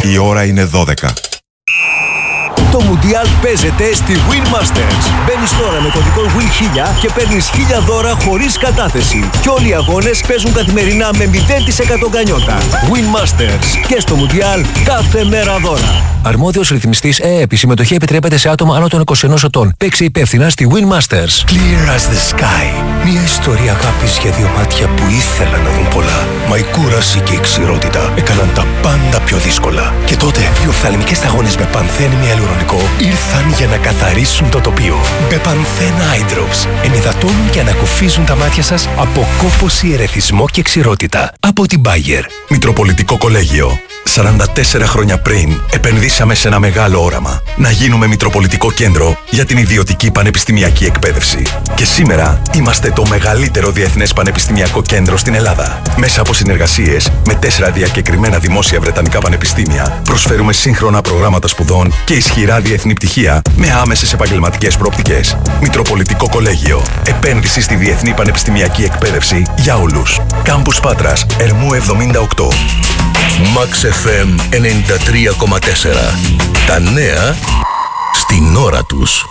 Η ώρα είναι 12. Το Μουντιάλ παίζεται στη Win Masters. Μπαίνεις τώρα με κωδικό WIN1000 και παίρνεις 1000 δώρα χωρίς κατάθεση. Και όλοι οι αγώνες παίζουν καθημερινά με 0% γκανιότα. Win Masters. Και στο Μουντιάλ κάθε μέρα δώρα. Αρμόδιος ρυθμιστής ΕΕΠ. Η συμμετοχή επιτρέπεται σε άτομα άνω των 21 ετών. Παίξε υπεύθυνα στη Win Masters. Clear as the sky. Μια ιστορία αγάπης για δύο μάτια που ήθελαν να δουν πολλά. Μα η κούραση και η ξηρότητα έκαναν τα πάντα πιο δύσκολα. Και τότε οι οφθαλμικές σταγόνες με πανθένη αλουρονικό ήρθαν για να καθαρίσουν το τοπίο. Μπεπανθέν Eye Drops ενυδατώνουν και ανακουφίζουν τα μάτια σας από κόπωση, ερεθισμό και ξηρότητα. Από την Bayer. Μητροπολιτικό Κολέγιο. 44 χρόνια πριν επενδύσαμε σε ένα μεγάλο όραμα. Να γίνουμε Μητροπολιτικό Κέντρο για την ιδιωτική πανεπιστημιακή εκπαίδευση. Και σήμερα είμαστε το μεγαλύτερο διεθνές πανεπιστημιακό κέντρο στην Ελλάδα. Μέσα από συνεργασίες με 4 διακεκριμένα δημόσια βρετανικά πανεπιστήμια, προσφέρουμε σύγχρονα προγράμματα σπουδών και ισχυρά διεθνή πτυχία με άμεσες επαγγελματικές προοπτικές. Μητροπολιτικό Κολέγιο. Επένδυση στη διεθνή πανεπιστημιακή εκπαίδευση για όλους. Κάμπους Πάτρας, Ερμού 78. Max FM 93,4. Τα νέα στην ώρα τους.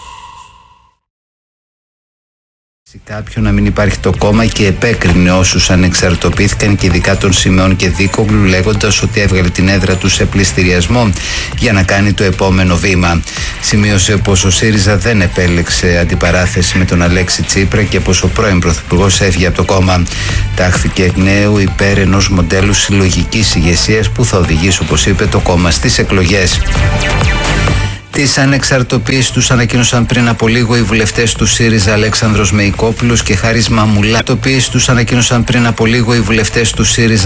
Κάποιον να μην υπάρχει το κόμμα και επέκρινε όσους ανεξαρτητοποιήθηκαν και ειδικά τον Σιμεών και Δίκογλου, λέγοντας ότι έβγαλε την έδρα του σε πληστηριασμό για να κάνει το επόμενο βήμα. Σημείωσε πως ο ΣΥΡΙΖΑ δεν επέλεξε αντιπαράθεση με τον Αλέξη Τσίπρα και πως ο πρώην Πρωθυπουργός έφυγε από το κόμμα. Τάχθηκε εκ νέου υπέρ ενός μοντέλου συλλογικής ηγεσίας που θα οδηγήσει, όπως είπε, το κόμμα στις εκλογές. Τις ανεξαρτητοποίησεις τους ανακοίνωσαν πριν από λίγο οι βουλευτές του ΣΥΡΙΖΑ Αλέξανδρος Μεϊκόπουλος και Χάρης Μαμουλά. Τους ανακοίνωσαν πριν από λίγο οι βουλευτές του ΣΥΡΙΖΑ